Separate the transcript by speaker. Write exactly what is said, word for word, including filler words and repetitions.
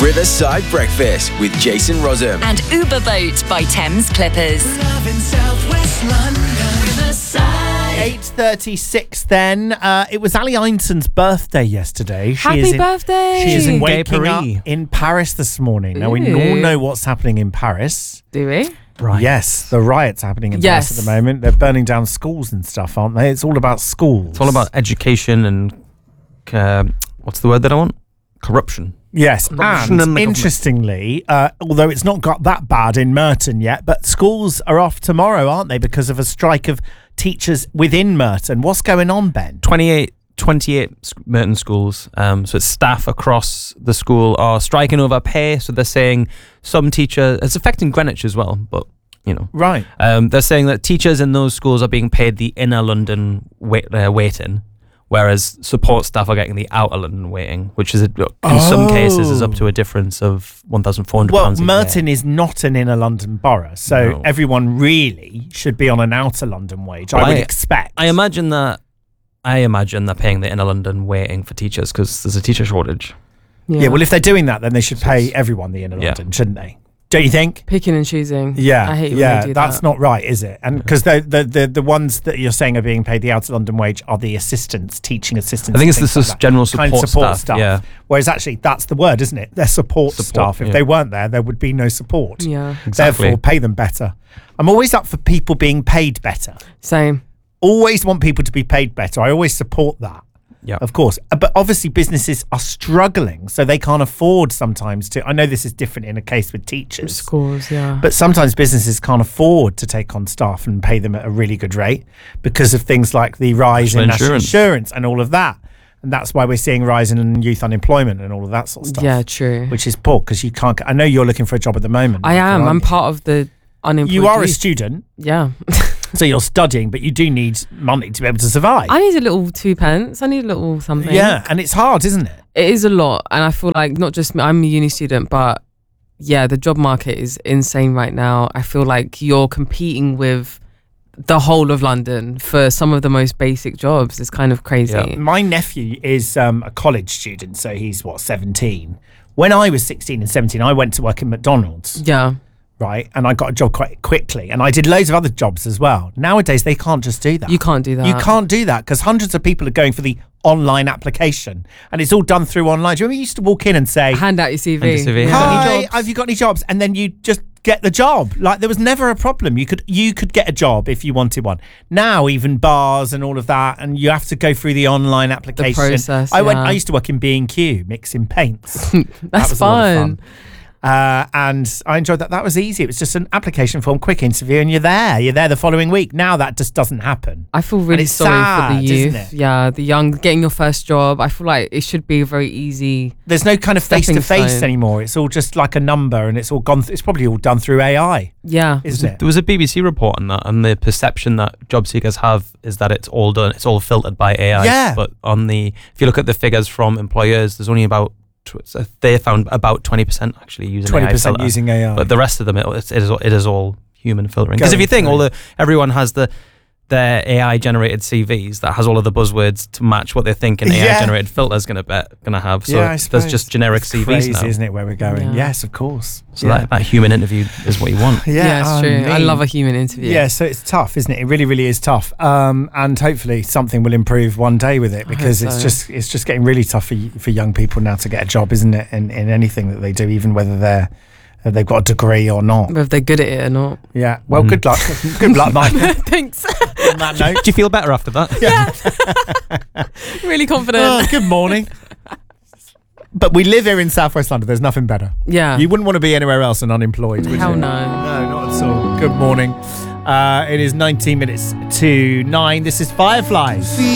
Speaker 1: Riverside Breakfast with Jason Rossum.
Speaker 2: And Uber Boat by Thames Clippers.
Speaker 3: Love in South West London. Riverside.
Speaker 4: eight thirty-six then. Uh, it was Ali Einson's birthday yesterday. She
Speaker 5: Happy
Speaker 4: is in,
Speaker 5: birthday.
Speaker 4: She is
Speaker 5: In
Speaker 4: waking
Speaker 6: Gay
Speaker 4: up
Speaker 6: Paris.
Speaker 4: in Paris this morning. Now, we
Speaker 5: Ooh.
Speaker 4: all know what's happening in Paris.
Speaker 5: Do we?
Speaker 6: Right.
Speaker 4: Yes, the riots happening in
Speaker 5: Yes.
Speaker 4: Paris at the moment. They're burning down schools and stuff, aren't they? It's all about schools.
Speaker 6: It's all about education and uh, what's the word that I want? Corruption.
Speaker 4: Yes,
Speaker 6: Corruption
Speaker 4: and
Speaker 6: in the
Speaker 4: interestingly, uh, although it's not got that bad in Merton yet, but schools are off tomorrow, aren't they, because of a strike of teachers within Merton. What's going on, Ben?
Speaker 6: twenty-eight, twenty-eight sc- Merton schools. Um, so it's staff across the school are striking over pay. So they're saying some teacher, it's affecting Greenwich as well, but you know.
Speaker 4: Right.
Speaker 6: Um, they're saying that teachers in those schools are being paid the inner London wait, uh, waiting, whereas support staff are getting the outer London waiting, which is, a, in some cases, is up to a difference of one thousand four hundred
Speaker 4: Well,
Speaker 6: pounds a
Speaker 4: Merton
Speaker 6: year.
Speaker 4: is not an inner London borough, so
Speaker 6: No.
Speaker 4: everyone really should be on an outer London wage,
Speaker 6: Well,
Speaker 4: I would
Speaker 6: I-
Speaker 4: expect.
Speaker 6: I imagine that. I imagine they're paying the inner London waiting for teachers because there's a teacher shortage.
Speaker 4: yeah. well, if they're doing that, then they should pay everyone the inner
Speaker 6: Yeah.
Speaker 4: London, shouldn't they? Don't you think?
Speaker 5: Picking and choosing.
Speaker 4: Yeah,
Speaker 5: I hate when
Speaker 4: yeah,
Speaker 5: they do
Speaker 4: that's
Speaker 5: that.
Speaker 4: not right, is it? And because the, the the the ones that you're saying are being paid the outer London wage are the assistants, teaching assistants.
Speaker 6: I think
Speaker 4: and
Speaker 6: it's the
Speaker 4: things like
Speaker 6: sus-
Speaker 4: that.
Speaker 6: general
Speaker 4: Kind
Speaker 6: support,
Speaker 4: of support
Speaker 6: staff. Yeah,
Speaker 4: Whereas actually, that's the word, isn't it? They're support,
Speaker 6: Support,
Speaker 4: staff. If
Speaker 6: yeah.
Speaker 4: they weren't there, there would be no support.
Speaker 5: Yeah.
Speaker 6: exactly.
Speaker 4: Therefore, pay them better. I'm always up for people being paid better.
Speaker 5: Same.
Speaker 4: Always want people to be paid better. I always support that.
Speaker 6: Yeah.
Speaker 4: Of course. Uh, But obviously businesses are struggling, so they can't afford sometimes to. I know this is different in a case with teachers.
Speaker 5: Schools, yeah.
Speaker 4: But sometimes businesses can't afford to take on staff and pay them at a really good rate because of things like the rise
Speaker 6: National
Speaker 4: in national
Speaker 6: insurance.
Speaker 4: insurance and all of that. And that's why we're seeing rise in youth unemployment and all of that sort of stuff.
Speaker 5: yeah, true.
Speaker 4: Which is poor because you can't. I know you're looking for a job at the moment.
Speaker 5: I am.
Speaker 4: aren't
Speaker 5: I'm
Speaker 4: you?
Speaker 5: part of the unemployed
Speaker 4: You are a
Speaker 5: youth.
Speaker 4: student,
Speaker 5: Yeah.
Speaker 4: so you're studying, but you do need money to be able to survive.
Speaker 5: I need a little two pence. I need a little something.
Speaker 4: Yeah, and it's hard, isn't it?
Speaker 5: It is a lot. And I feel like not just me, I'm a uni student, but yeah, the job market is insane right now. I feel like you're competing with the whole of London for some of the most basic jobs. It's kind of crazy.
Speaker 6: Yeah.
Speaker 4: My nephew is um, a college student, so he's what, seventeen. When I was sixteen and seventeen, I went to work in McDonald's,
Speaker 5: Yeah.
Speaker 4: right? And I got a job quite quickly, and I did loads of other jobs as well. Nowadays, they can't just do that.
Speaker 5: You can't do that.
Speaker 4: You can't do that because hundreds of people are going for the online application, and it's all done through online. Do you remember you used to walk in and say,
Speaker 5: Hand out your C V.
Speaker 6: Hand your C V.
Speaker 5: Yeah.
Speaker 6: Have you got
Speaker 4: "Hi,
Speaker 6: any jobs?"
Speaker 4: have you got any jobs?" And then you just get the job. Like there was never a problem. You could you could get a job if you wanted one. Now even bars and all of that, and you have to go through the online application.
Speaker 5: process,
Speaker 4: I went.
Speaker 5: yeah.
Speaker 4: I used to work in B and Q mixing paints.
Speaker 5: That's
Speaker 4: That was a lot of
Speaker 5: fun.
Speaker 4: Uh, and I enjoyed that. That was easy. It was just an application form, quick interview, and you're there. You're there the following week. Now that just doesn't happen.
Speaker 5: I feel really
Speaker 4: it's
Speaker 5: sorry
Speaker 4: sad,
Speaker 5: for the
Speaker 4: isn't
Speaker 5: youth.
Speaker 4: it?
Speaker 5: Yeah, the young getting your first job. I feel like it should be very easy.
Speaker 4: There's no kind of face
Speaker 5: Stepping
Speaker 4: to face
Speaker 5: stone.
Speaker 4: anymore. It's all just like a number, and it's all gone. Th- it's probably all done through A I,
Speaker 5: Yeah.
Speaker 4: isn't it?
Speaker 6: There was a B B C report on that, and the perception that job seekers have is that it's all done, it's all filtered by A I.
Speaker 4: Yeah.
Speaker 6: But on the, if you look at the figures from employers, there's only about, tw- so they found about twenty percent actually using
Speaker 4: Twenty
Speaker 6: A I
Speaker 4: percent
Speaker 6: filter.
Speaker 4: using A I.
Speaker 6: But the rest of them, it, it is it is all human filtering. Because if
Speaker 4: Going
Speaker 6: you think
Speaker 4: through.
Speaker 6: all the everyone has the their A I generated C Vs that has all of the buzzwords to match what they think an
Speaker 4: Yeah.
Speaker 6: A I generated filter is going to going to have. So
Speaker 4: yeah, I
Speaker 6: there's
Speaker 4: suppose.
Speaker 6: just generic
Speaker 4: It's
Speaker 6: C Vs
Speaker 4: crazy,
Speaker 6: now.
Speaker 4: isn't it? Where we're going?
Speaker 5: Yeah.
Speaker 4: Yes, of course.
Speaker 6: So
Speaker 4: yeah.
Speaker 6: that, that human interview is what you want.
Speaker 5: Yeah, it's
Speaker 4: I
Speaker 5: true. I
Speaker 4: mean-
Speaker 5: love a human interview.
Speaker 4: Yeah, so it's tough, isn't it? It really, really is tough. Um, and hopefully something will improve one day with it
Speaker 5: I hope
Speaker 4: because it's
Speaker 5: so.
Speaker 4: just it's just getting really tough for y- for young people now to get a job, isn't it? In in anything that they do, even whether they're uh, they've got a degree or not.
Speaker 5: Whether they're good at it or not.
Speaker 4: Yeah. Well,
Speaker 6: Mhm.
Speaker 4: good luck. Good luck, Mike.
Speaker 5: Thanks.
Speaker 4: On that note.
Speaker 6: Do you feel better after that?
Speaker 5: Really confident.
Speaker 4: Oh, good morning. But we live here in Southwest London. There's nothing better.
Speaker 5: yeah.
Speaker 4: You wouldn't want to be anywhere else than unemployed, would
Speaker 5: Hell
Speaker 4: you?
Speaker 5: no.
Speaker 4: No, not at all. Good morning. Uh, it is nineteen minutes to nine. This is Fireflies.